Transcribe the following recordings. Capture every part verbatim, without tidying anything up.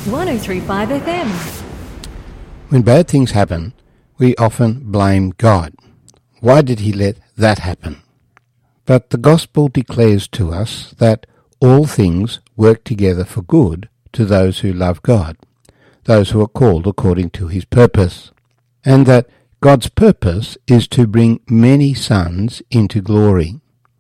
one oh three point five F M. When bad things happen, we often blame God. Why did he let that happen? But the gospel declares to us that all things work together for good to those who love God, those who are called according to his purpose, and that God's purpose is to bring many sons into glory.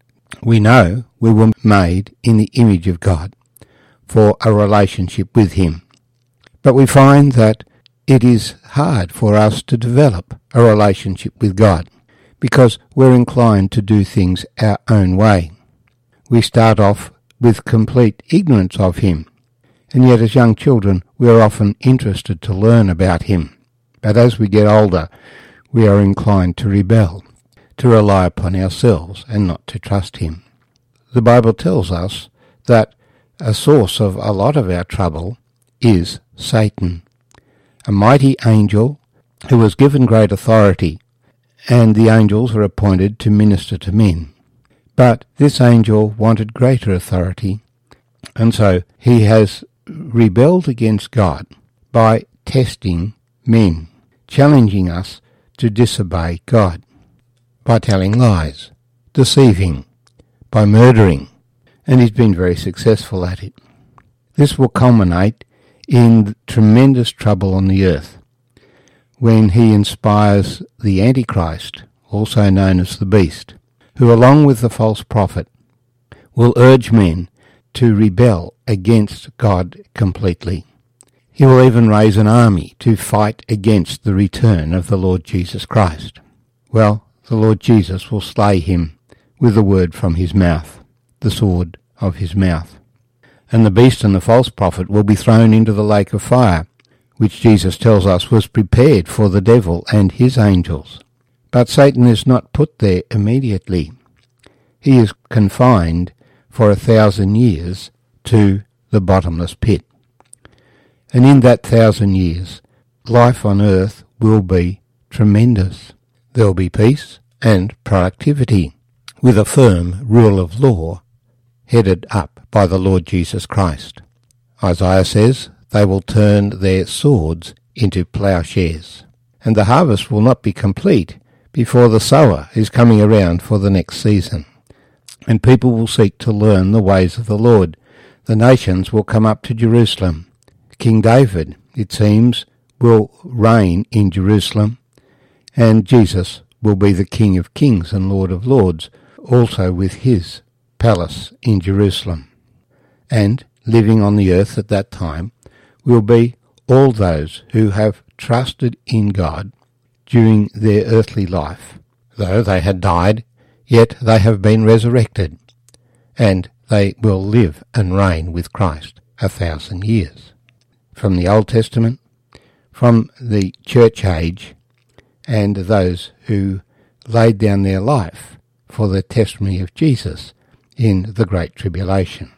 We know we were made in the image of God for a relationship with him, but we find that it is hard for us to develop a relationship with God because we're inclined to do things our own way. We start off with complete ignorance of him, and yet as young children we are often interested to learn about him. But as we get older, we are inclined to rebel, to rely upon ourselves and not to trust him. The Bible tells us that a source of a lot of our trouble is Satan, a mighty angel who was given great authority, and the angels were appointed to minister to men. But this angel wanted greater authority, and so he has rebelled against God by testing men, challenging us to disobey God, by telling lies, deceiving, by murdering, and he's been very successful at it. This will culminate in tremendous trouble on the earth when he inspires the Antichrist, also known as the Beast, who along with the false prophet will urge men to rebel against God completely. He will even raise an army to fight against the return of the Lord Jesus Christ. Well, the Lord Jesus will slay him with the word from his mouth, the sword of his mouth. And the beast and the false prophet will be thrown into the lake of fire, which Jesus tells us was prepared for the devil and his angels. But Satan is not put there immediately. He is confined for a thousand years to the bottomless pit. And in that thousand years, life on earth will be tremendous. There will be peace and productivity, with a firm rule of law headed up by the Lord Jesus Christ. Isaiah says they will turn their swords into plowshares, and the harvest will not be complete before the sower is coming around for the next season. And people will seek to learn the ways of the Lord. The nations will come up to Jerusalem. King David, it seems, will reign in Jerusalem, and Jesus will be the King of Kings and Lord of Lords, also with his palace in Jerusalem. And living on the earth at that time will be all those who have trusted in God during their earthly life. Though they had died, yet they have been resurrected, and they will live and reign with Christ a thousand years. From the Old Testament, from the church age, and those who laid down their life for the testimony of Jesus in the Great Tribulation.